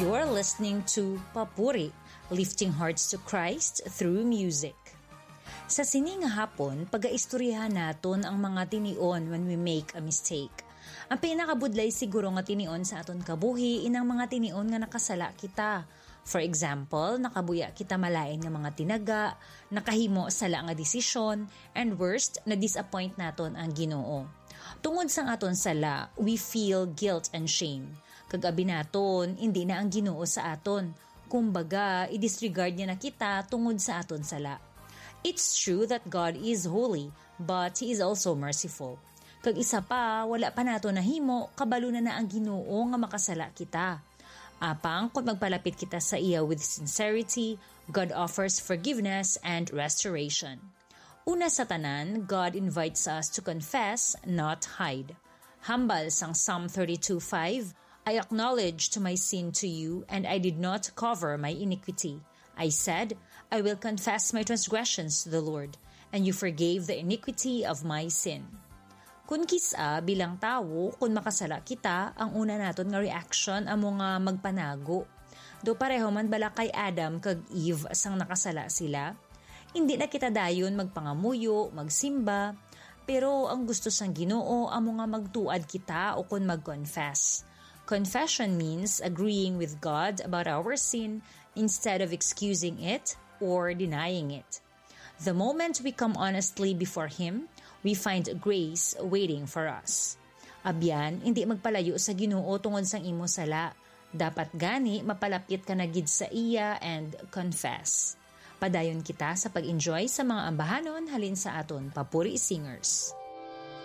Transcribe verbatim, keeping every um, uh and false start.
You're listening to Papuri, lifting hearts to Christ through music. Sa sining nga hapon, pag-aistoryahan naton ang mga tinion when we make a mistake. Ang pinakabudlay siguro nga tinion sa aton kabuhi inang mga tinion nga nakasala kita. For example, nakabuya kita malain nga mga tinaga, nakahimo sala nga desisyon, and worst, na-disappoint naton ang Ginoo. Tungod sang aton sala, we feel guilt and shame. Kagabi naton, hindi na ang Ginoo sa aton. Kumbaga, i-disregard niya na kita tungod sa aton sala. It's true that God is holy, but He is also merciful. Kag isa pa, wala pa nato nahimo, kabalo na na ang Ginoo nga makasala kita. Apang, kung magpalapit kita sa iya with sincerity, God offers forgiveness and restoration. Una sa tanan, God invites us to confess, not hide. Hambal sang Psalm thirty-two five, I acknowledged my sin to you, and I did not cover my iniquity. I said, I will confess my transgressions to the Lord, and you forgave the iniquity of my sin. Kung kisa bilang tao, kung makasala kita, ang una naton nga reaction amo nga magpanago. Do pareho man bala kay Adam kag Eve sang nakasala sila, hindi na kita dayon magpangamuyo, magsimba, pero ang gusto sang Ginoo amo nga magtuad kita o kun mag-confess. Confession means agreeing with God about our sin instead of excusing it or denying it. The moment we come honestly before Him, we find grace waiting for us. Abyan, hindi magpalayo sa Ginoo tungod sang imo sala. Dapat gani mapalapit ka na gid sa iya and confess. Padayon kita sa pag-enjoy sa mga ambahanon halin sa aton Papuri Singers.